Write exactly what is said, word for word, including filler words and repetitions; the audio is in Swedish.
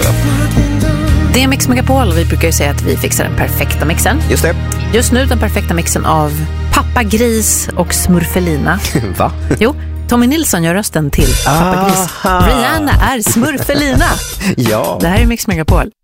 Det är Mix Megapol. Vi brukar ju säga att vi fixar den perfekta mixen. Just det. Just nu den perfekta mixen av Pappa Gris och Smurfelina. Va? Jo, Tommy Nilsson gör rösten till Pappa Gris. Rihanna är Smurfelina. Ja. Det här är Mix Megapol.